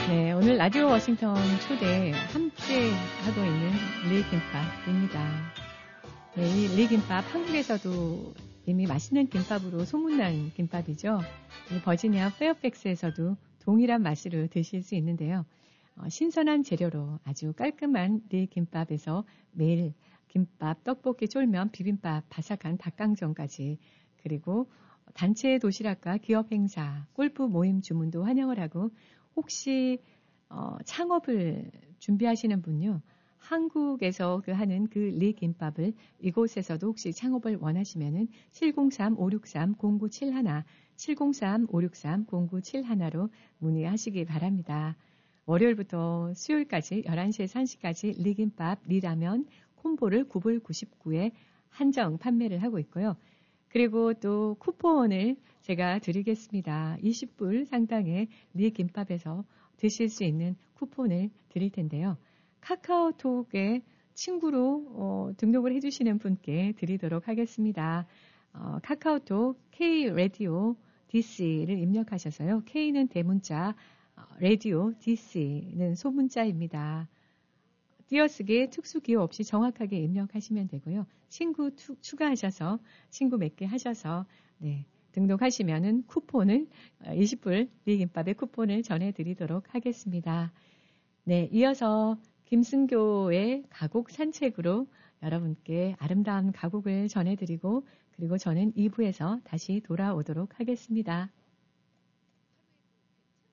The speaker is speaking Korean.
네, 오늘 라디오 워싱턴 초대 함께 하고 있는 리김밥입니다. 네, 이 리김밥 한국에서도 이미 맛있는 김밥으로 소문난 김밥이죠. 이 버지니아 페어팩스에서도 동일한 맛으로 드실 수 있는데요. 신선한 재료로 아주 깔끔한 리김밥에서 매일 김밥, 떡볶이, 쫄면, 비빔밥, 바삭한 닭강정까지 그리고 단체 도시락과 기업 행사, 골프 모임 주문도 환영을 하고 혹시 창업을 준비하시는 분요. 한국에서 하는 그 리김밥을 이곳에서도 혹시 창업을 원하시면은 703-563-0971, 703-563-0971로 문의하시기 바랍니다. 월요일부터 수요일까지 11시에서 1시까지 리김밥, 리라면 콤보를 9불 99에 한정 판매를 하고 있고요. 그리고 또 쿠폰을 제가 드리겠습니다. 20불 상당의 리김밥에서 드실 수 있는 쿠폰을 드릴 텐데요. 카카오톡에 친구로 등록을 해주시는 분께 드리도록 하겠습니다. 카카오톡 K-Radio DC를 입력하셔서요. K는 대문자, Radio DC는 소문자입니다. 띄어쓰기 특수기호 없이 정확하게 입력하시면 되고요. 친구 추가하셔서 친구 몇 개 하셔서 네, 등록하시면은 쿠폰을 20불 리김밥의 쿠폰을 전해드리도록 하겠습니다. 네, 이어서 김승교의 가곡 산책으로 여러분께 아름다운 가곡을 전해드리고 그리고 저는 2부에서 다시 돌아오도록 하겠습니다.